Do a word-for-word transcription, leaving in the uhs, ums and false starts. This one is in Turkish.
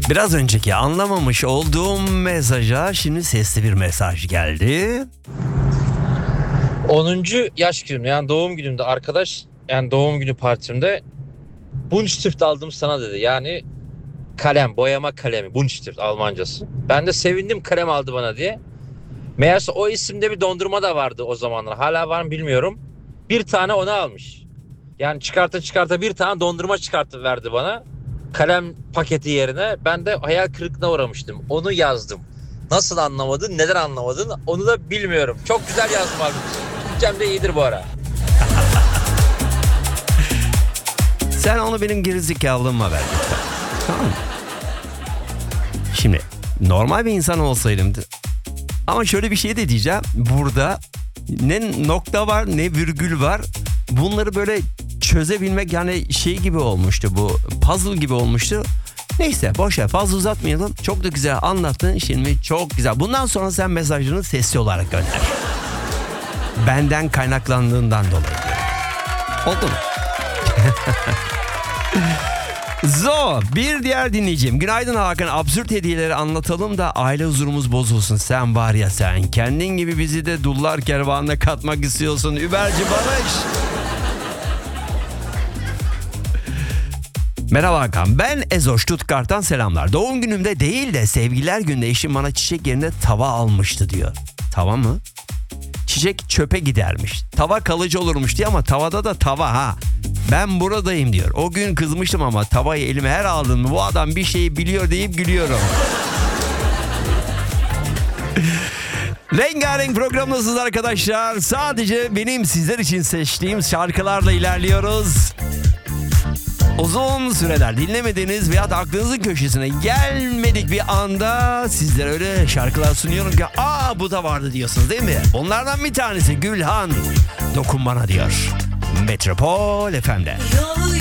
Biraz önceki anlamamış olduğum mesaja şimdi sesli bir mesaj geldi. onuncu yaş günümde, yani doğum günümde arkadaş, yani doğum günü partimde Bunstift aldım sana dedi. Yani kalem, boyama kalemi, Bunstift Almancası. Ben de sevindim kalem aldı bana diye. Meğerse o isimde bir dondurma da vardı o zamanlar. Hala var mı bilmiyorum. Bir tane onu almış. Yani çıkarta çıkarta bir tane dondurma çıkartıp verdi bana. Kalem paketi yerine. Ben de hayal kırıklığına uğramıştım. Onu yazdım. Nasıl anlamadın, neden anlamadın onu da bilmiyorum. Çok güzel yazdım abi. Türkçem de iyidir bu ara. Sen onu benim gerizekalılığıma ver lütfen. Tamam mı? Şimdi normal bir insan olsaydım. Ama şöyle bir şey de diyeceğim. Burada ne nokta var ne virgül var. Bunları böyle çözebilmek yani şey gibi olmuştu bu. Puzzle gibi olmuştu. Neyse boş ver, fazla uzatmayalım. Çok da güzel anlattın. Şimdi çok güzel. Bundan sonra sen mesajını sesli olarak gönder. Benden kaynaklandığından dolayı. Oldu mu? Zo, bir diğer dinleyicim. Günaydın Hakan. Absürt hediyeleri anlatalım da aile huzurumuz bozulsun. Sen var ya sen. Kendin gibi bizi de dullar kervanına katmak istiyorsun. Überci Barış. Merhaba Hakan. Ben Ezo Stuttgart'tan selamlar. Doğum günümde değil de sevgililer günde eşim bana çiçek yerine tava almıştı diyor. Tava mı? Çiçek çöpe gidermiş. Tava kalıcı olurmuş diye ama tavada da tava ha. Ben buradayım diyor. O gün kızmıştım ama tavayı elime her aldım. Bu adam bir şeyi biliyor deyip gülüyorum. Rengarenk programdasınız arkadaşlar. Sadece benim sizler için seçtiğim şarkılarla ilerliyoruz. Uzun süreler dinlemediğiniz veya da aklınızın köşesine gelmedik bir anda sizlere öyle şarkılar sunuyorum ki aa bu da vardı diyorsunuz değil mi? Onlardan bir tanesi Gülhan. Dokun bana diyor. Metropol F M'de.